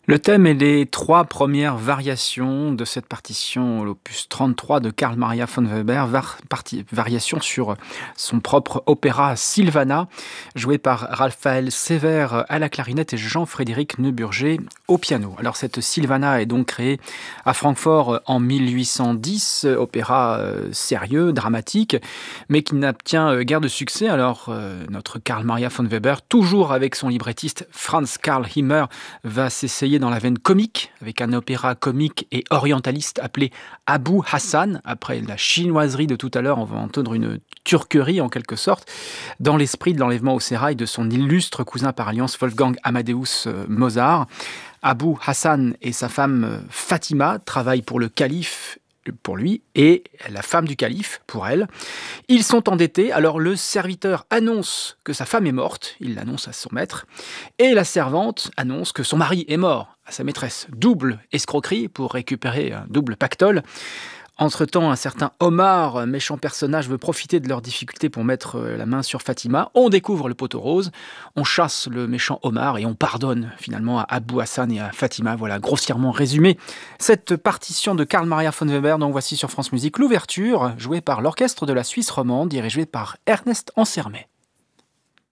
Le thème et les 3 premières variations de cette partition, l'opus 33 de Carl Maria von Weber, variation sur son propre opéra Sylvana, joué par Raphaël Sévère à la clarinette et Jean-Frédéric Neuburger au piano. Alors cette Sylvana est donc créée à Francfort en 1810, opéra sérieux, dramatique, mais qui n'obtient guère de succès. Alors notre Carl Maria von Weber, toujours avec son librettiste Franz Karl Himmer, va s'essayer dans la veine comique, avec un opéra comique et orientaliste appelé Abou Hassan. Après la chinoiserie de tout à l'heure, on va entendre une turquerie en quelque sorte, dans l'esprit de l'enlèvement au sérail de son illustre cousin par alliance Wolfgang Amadeus Mozart. Abou Hassan et sa femme Fatima travaillent pour le calife pour lui, et la femme du calife pour elle. Ils sont endettés, alors le serviteur annonce que sa femme est morte, il l'annonce à son maître, et la servante annonce que son mari est mort à sa maîtresse. Double escroquerie pour récupérer un double pactole. Entre-temps, un certain Omar, méchant personnage, veut profiter de leurs difficultés pour mettre la main sur Fatima. On découvre le poteau rose, on chasse le méchant Omar et on pardonne finalement à Abou Hassan et à Fatima. Voilà, grossièrement résumé cette partition de Carl Maria von Weber. Donc voici sur France Musique l'ouverture, jouée par l'orchestre de la Suisse romande, dirigé par Ernest Ansermet.